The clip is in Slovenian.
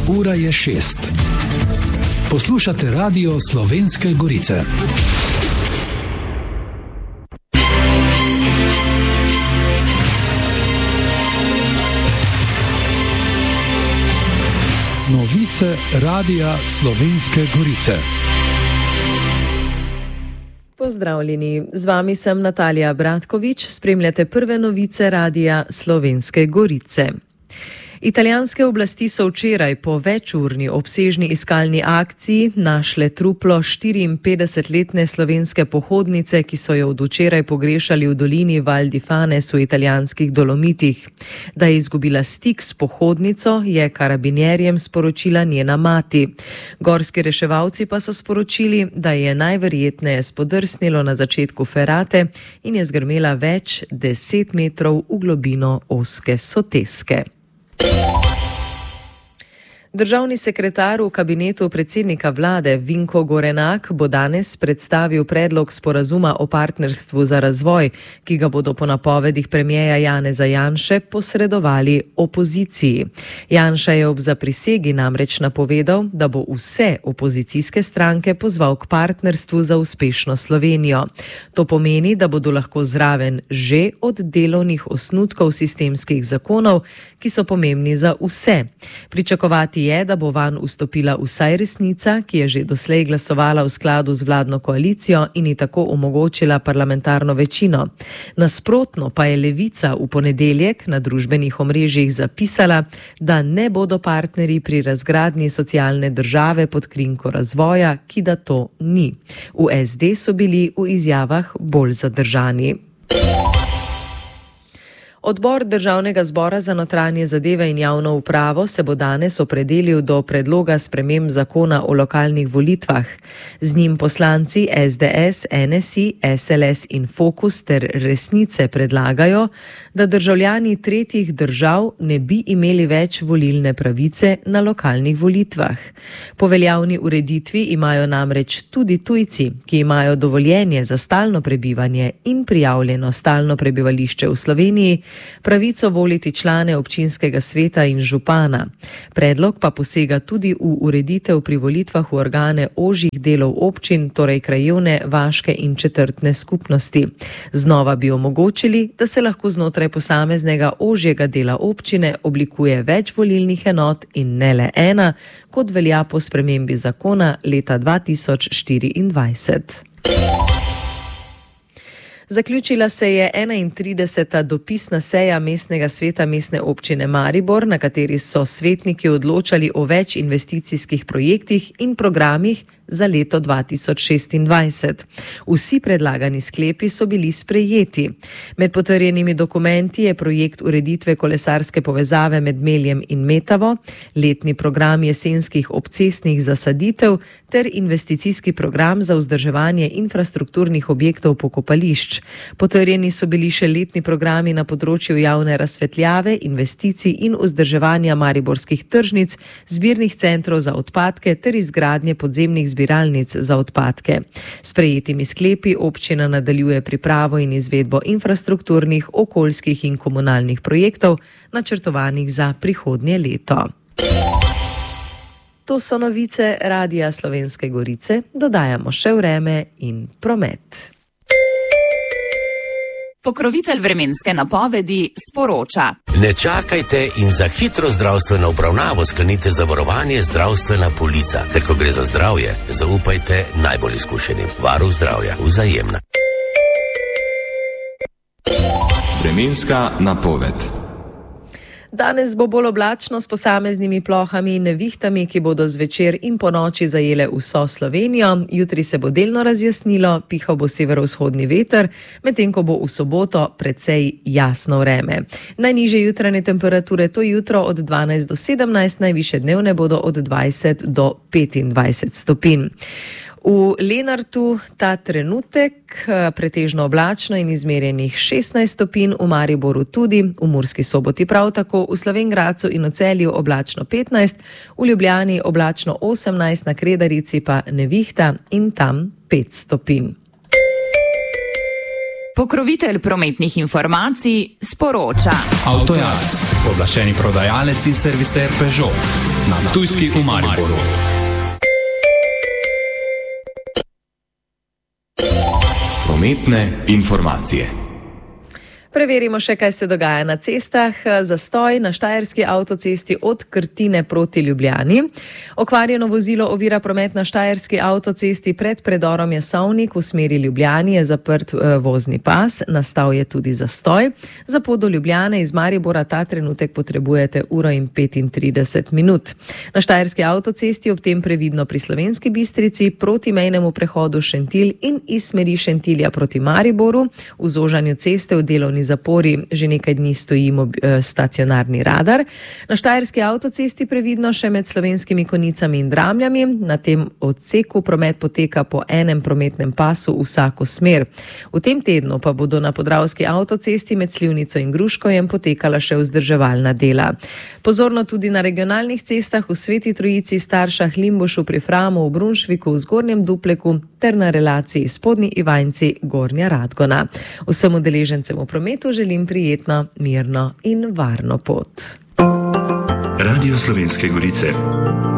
Ura je 6. Poslušate Radio Slovenske Gorice. Novice Radia Slovenske Gorice. Pozdravljeni, z vami sem Natalija Bratkovič, spremljate prve novice Radia Slovenske Gorice. Italijanske oblasti so včeraj po večurni obsežni iskalni akciji našle truplo 54-letne slovenske pohodnice, ki so jo od včeraj pogrešali v dolini Val di Fanes v italijanskih Dolomitih. Da je izgubila stik s pohodnico, je karabinjerjem sporočila njena mati. Gorski reševalci pa so sporočili, da je najverjetneje spodrsnilo na začetku ferate in je zgrmela več 10 metrov v globino ozke soteske. Državni sekretar v kabinetu predsednika vlade Vinko Gorenak bo danes predstavil predlog sporazuma o partnerstvu za razvoj, ki ga bodo po napovedih premierja Janeza Janše posredovali opoziciji. Janša je ob zaprisegi namreč napovedal, da bo vse opozicijske stranke pozval k partnerstvu za uspešno Slovenijo. To pomeni, da bodo lahko zraven že od delovnih osnutkov sistemskih zakonov, ki so pomembni za vse. Pričakovati je, da bo vanj vstopila vsaj resnica, ki je že doslej glasovala v skladu z vladno koalicijo in ji tako omogočila parlamentarno večino. Nasprotno pa je Levica v ponedeljek na družbenih omrežjih zapisala, da ne bodo partnerji pri razgradnji socialne države pod krinko razvoja, ki da to ni. V SD so bili v izjavah bolj zadržani. Odbor Državnega zbora za notranje zadeve in javno upravo se bo danes opredelil do predloga sprememb zakona o lokalnih volitvah. Z njim poslanci SDS, NSI, SLS in Fokus ter Resnice predlagajo, da državljani tretjih držav ne bi imeli več volilne pravice na lokalnih volitvah. Po veljavni ureditvi imajo namreč tudi tujci, ki imajo dovoljenje za stalno prebivanje in prijavljeno stalno prebivališče v Sloveniji, pravico voliti člane občinskega sveta in župana. Predlog pa posega tudi v ureditev pri volitvah v organe ožjih delov občin, torej krajevne, vaške in četrtne skupnosti. Znova bi omogočili, da se lahko znotraj posameznega ožjega dela občine oblikuje več volilnih enot in ne le ena, kot velja po spremembi zakona leta 2024. Zaključila se je 31. dopisna seja mestnega sveta mestne občine Maribor, na kateri so svetniki odločali o več investicijskih projektih in programih za leto 2026. Vsi predlagani sklepi so bili sprejeti. Med potrjenimi dokumenti je projekt ureditve kolesarske povezave med Meljem in Metavo, letni program jesenskih obcestnih zasaditev ter investicijski program za vzdrževanje infrastrukturnih objektov pokopališč. Potrjeni so bili še letni programi na področju javne razsvetljave, investicij in vzdrževanja mariborskih tržnic, zbirnih centrov za odpadke ter izgradnje podzemnih zbiralnic za odpadke. S prejetimi sklepi občina nadaljuje pripravo in izvedbo infrastrukturnih, okoljskih in komunalnih projektov, načrtovanih za prihodnje leto. To so novice Radia Slovenske Gorice, dodajamo še vreme in promet. Pokrovitelj vremenske napovedi sporoča. Ne čakajte in za hitro zdravstveno obravnavo sklenite zavarovanje zdravstvena polica. Ker ko gre za zdravje, zaupajte najbolj izkušenim. Varuh zdravja, Vzajemna. Vremenska napoved. Danes bo bolj oblačno s posameznimi plohami in nevihtami, ki bodo zvečer in po noči zajele vso Slovenijo. Jutri se bo delno razjasnilo, pihal bo severovzhodni veter, medtem ko bo v soboto precej jasno vreme. Najnižje jutranje temperature to jutro od 12 do 17, najvišje dnevne bodo od 20 do 25 stopinj. V Lenartu ta trenutek pretežno oblačno in izmerjenih 16 stopinj, v Mariboru tudi, v Murski Soboti prav tako, v Slovenj Gradcu in v Celju oblačno 15, v Ljubljani oblačno 18, na Kredarici pa nevihta in tam 5 stopinj. Pokrovitelj prometnih informacij sporoča. Avtojaz. Pooblaščeni prodajalec in serviser Peugeot. Na Ptujski v Mariboru. Prometne informacije. Preverimo še, kaj se dogaja na cestah. Zastoj na štajerski avtocesti od Krtine proti Ljubljani. Okvarjeno vozilo ovira promet na štajerski avtocesti pred predorom Jasovnik v smeri Ljubljani, je zaprt vozni pas, nastal je tudi zastoj. Za pot do Ljubljane iz Maribora ta trenutek potrebujete 1:35 minut. Na štajerski avtocesti ob tem previdno pri Slovenski Bistrici, proti mejnemu prehodu Šentilj in iz smeri Šentilja proti Mariboru. V zožanju ceste v delovni zapori že nekaj dni stoji stacionarni radar. Na štajerski avtocesti previdno še med Slovenskimi Konjicami in Dramljami. Na tem odseku promet poteka po enem prometnem pasu vsako smer. V tem tednu pa bodo na podravski avtocesti med Slivnico in Gruškovjem potekala še vzdrževalna dela. Pozorno tudi na regionalnih cestah v Sveti Trojici, Staršah, Limbušu, pri Framu, v Brunšviku, v Zgornjem Dupleku ter na relaciji Spodnji Ivanjci, Gornja Radgona. Vsem udeležencem v prometu želim prijetno, mirno in varno pot. Radio Slovenske Gorice.